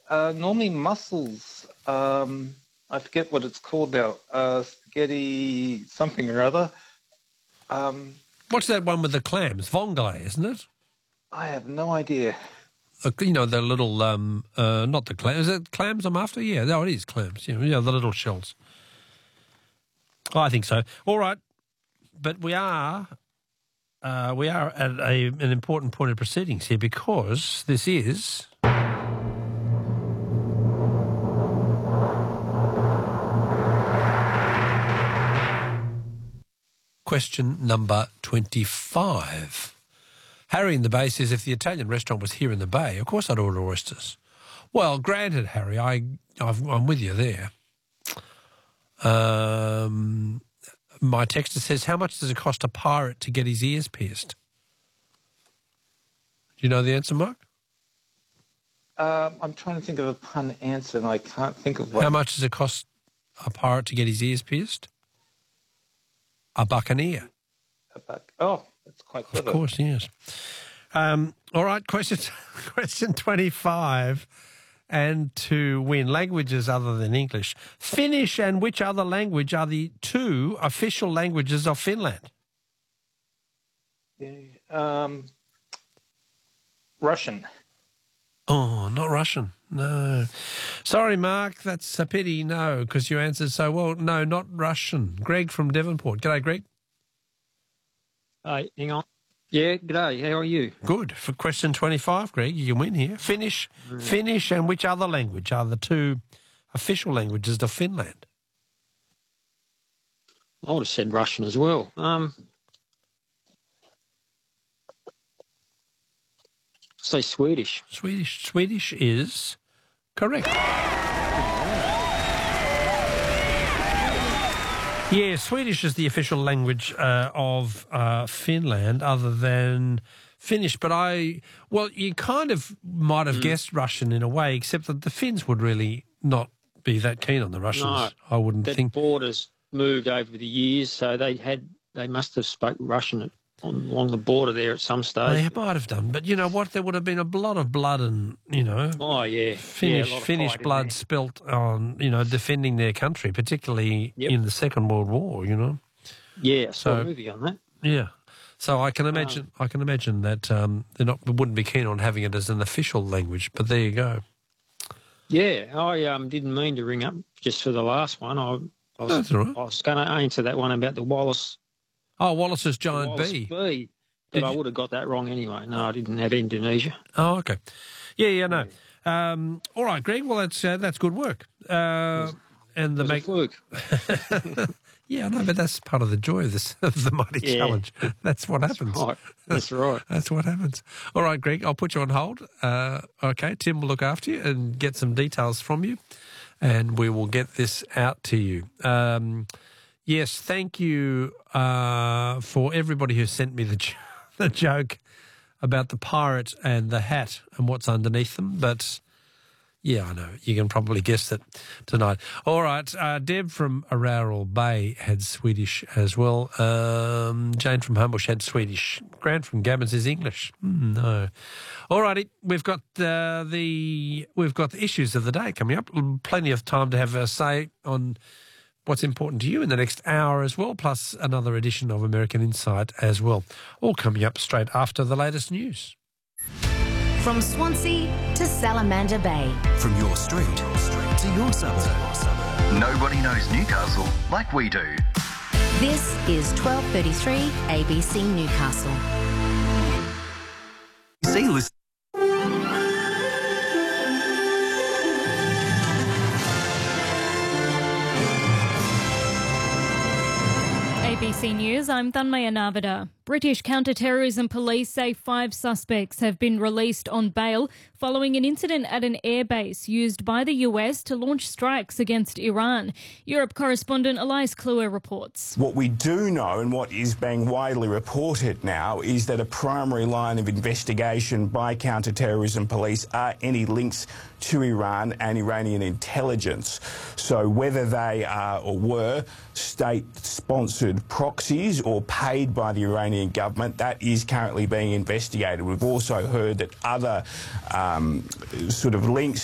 Normally mussels. I forget what it's called now. Spaghetti something or other. What's that one with the clams? Vongole, isn't it? I have no idea. You know, the little, not the clams. Is it clams I'm after? Yeah, no, it is clams. Yeah, the little shells. I think so. All right. But we are at an important point of proceedings here because this is... Question number 25. Harry in the Bay says, if the Italian restaurant was here in the Bay, of course I'd order oysters. Well, granted, Harry, I'm with you there. My texter says, how much does it cost a pirate to get his ears pierced? Do you know the answer, Mark? I'm trying to think of a pun answer and I can't think of one. How much does it cost a pirate to get his ears pierced? A buccaneer. Oh, that's quite clever. Of course, yes. All right, question 25. And to win languages other than English. Finnish and which other language are the two official languages of Finland? Russian. Oh, not Russian. No. Sorry, Mark, that's a pity. No, because you answered so well. No, not Russian. Greg from Devonport. G'day, Greg. Hey, hang on. Yeah, g'day. How are you? Good. For question 25, Greg, you can win here. Finnish and which other language are the two official languages of Finland? I would have said Russian as well. Say Swedish. Swedish is correct. Yeah, Swedish is the official language of Finland other than Finnish. But you kind of might have guessed Russian in a way, except that the Finns would really not be that keen on the Russians. No, I wouldn't think. The borders moved over the years, so they must have spoke Russian along the border there at some stage. They might have done, but you know what? There would have been a lot of blood and, Finnish blood spilt on, defending their country, particularly in the Second World War, Yeah, I saw a movie on that. Yeah. So I can imagine that they wouldn't be keen on having it as an official language, but there you go. Yeah, I didn't mean to ring up just for the last one. I was going to answer that one about the Wallace. Oh, Wallace's Giant Bee. But I would have got that wrong anyway. No, I didn't have Indonesia. Oh, okay. Yeah, no. All right, Greg. Well, that's good work. And the work. Yeah, I know, but that's part of the joy of the Mighty Challenge. That's what happens. That's right. That's what happens. All right, Greg, I'll put you on hold. Okay, Tim will look after you and get some details from you, and we will get this out to you. Yes, thank you for everybody who sent me the joke about the pirate and the hat and what's underneath them. But, yeah, I know. You can probably guess that tonight. All right, Deb from Araral Bay had Swedish as well. Jane from Homebush had Swedish. Grant from Gammon says English. No. All righty, we've got the issues of the day coming up. Plenty of time to have a say on what's important to you in the next hour as well, plus another edition of American Insight as well. All coming up straight after the latest news. From Swansea to Salamander Bay. From your street to your suburb. Nobody knows Newcastle like we do. This is 1233 ABC Newcastle. See, ABC News, I'm Thanmaya Navada. British counter-terrorism police say 5 suspects have been released on bail following an incident at an airbase used by the US to launch strikes against Iran. Europe correspondent Elias Kluwer reports. What we do know and what is being widely reported now is that a primary line of investigation by counter-terrorism police are any links to Iran and Iranian intelligence. So whether they are or were state-sponsored proxies or paid by the Iranian government, that is currently being investigated. We've also heard that other sort of links